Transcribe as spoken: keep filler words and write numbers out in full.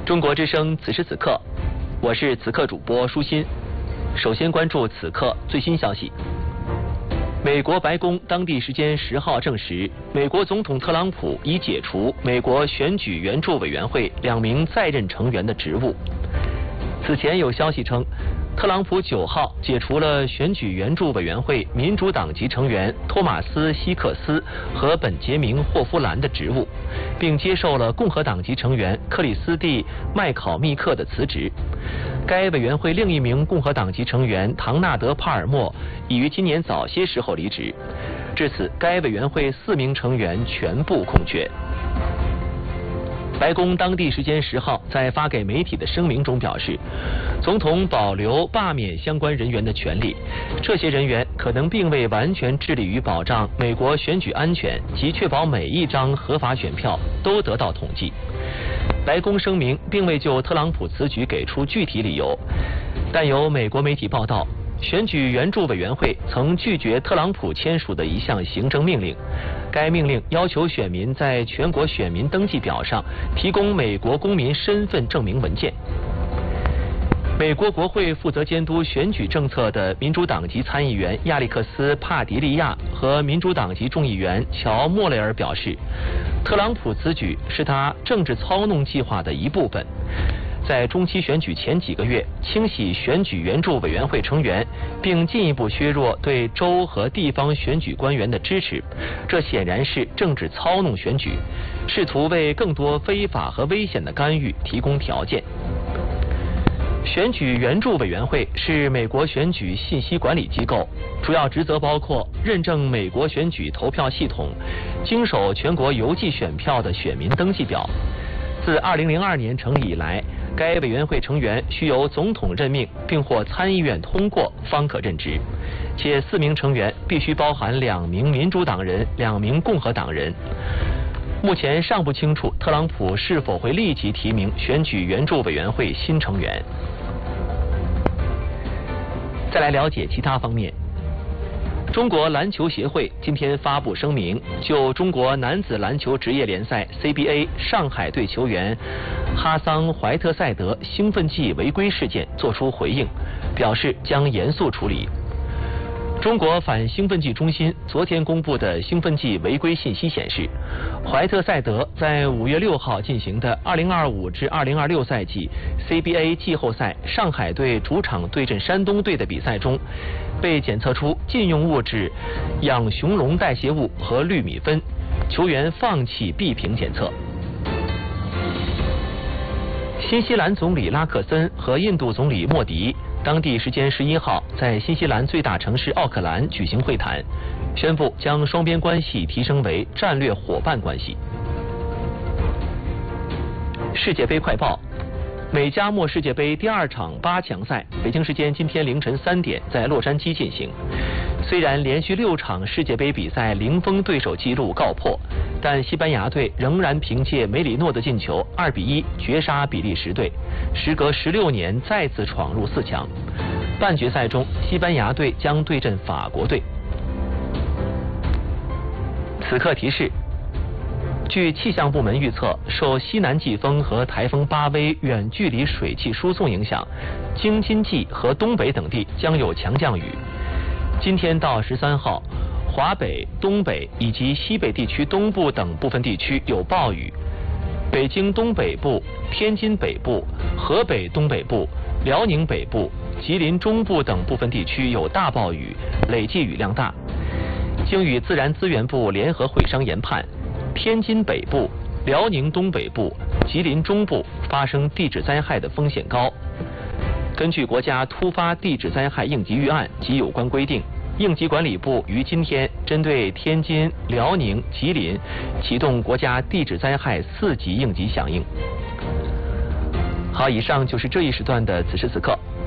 中国之声此时此刻，我是此刻主播舒心。首先关注此刻最新消息。美国白宫当地时间十号证实，美国总统特朗普已解除美国选举援助委员会两名在任成员的职务。此前有消息称，特朗普九号解除了选举援助委员会民主党籍成员托马斯·希克斯和本杰明·霍夫兰的职务，并接受了共和党籍成员克里斯蒂·麦考密克的辞职。该委员会另一名共和党籍成员唐纳德·帕尔默已于今年早些时候离职，至此该委员会四名成员全部空缺。白宫当地时间十号在发给媒体的声明中表示，总统保留罢免相关人员的权利，这些人员可能并未完全致力于保障美国选举安全及确保每一张合法选票都得到统计。白宫声明并未就特朗普此举给出具体理由，但有美国媒体报道，选举援助委员会曾拒绝特朗普签署的一项行政命令，该命令要求选民在全国选民登记表上提供美国公民身份证明文件。美国国会负责监督选举政策的民主党籍参议员亚历克斯·帕迪利亚和民主党籍众议员乔·莫雷尔表示，特朗普此举是他政治操弄计划的一部分。在中期选举前几个月清洗选举援助委员会成员，并进一步削弱对州和地方选举官员的支持，这显然是政治操弄选举，试图为更多非法和危险的干预提供条件。选举援助委员会是美国选举信息管理机构，主要职责包括认证美国选举投票系统，经手全国邮寄选票的选民登记表。自二零零二年成立以来，该委员会成员需由总统任命并获参议院通过方可任职，且四名成员必须包含两名民主党人、两名共和党人。目前尚不清楚特朗普是否会立即提名选举援助委员会新成员。再来了解其他方面。中国篮球协会今天发布声明，就中国男子篮球职业联赛 C B A 上海队球员哈桑怀特塞德兴奋剂违规事件作出回应，表示将严肃处理。中国反兴奋剂中心昨天公布的兴奋剂违规信息显示，怀特塞德在五月六号进行的二零二五至二零二六赛季 C B A 季后赛上海队主场对阵山东队的比赛中，被检测出禁用物质氧雄溶代谢物和氯米芬，球员放弃闭屏检测。新西兰总理拉克森和印度总理莫迪当地时间十一号在新西兰最大城市奥克兰举行会谈，宣布将双边关系提升为战略伙伴关系。世界杯快报：美加墨世界杯第二场八强赛，北京时间今天凌晨三点在洛杉矶进行。虽然连续六场世界杯比赛零封对手纪录告破，但西班牙队仍然凭借梅里诺的进球二比一绝杀比利时队，时隔十六年再次闯入四强。半决赛中，西班牙队将对阵法国队。此刻提示：据气象部门预测，受西南季风和台风巴威远距离水汽输送影响，京津冀和东北等地将有强降雨。今天到十三号，华北、东北以及西北地区东部等部分地区有暴雨，北京东北部、天津北部、河北东北部、辽宁北部、吉林中部等部分地区有大暴雨，累计雨量大。经与自然资源部联合会商研判，天津北部、辽宁东北部、吉林中部发生地质灾害的风险高。根据国家突发地质灾害应急预案及有关规定，应急管理部于今天针对天津、辽宁、吉林启动国家地质灾害四级应急响应。好，以上就是这一时段的此时此刻。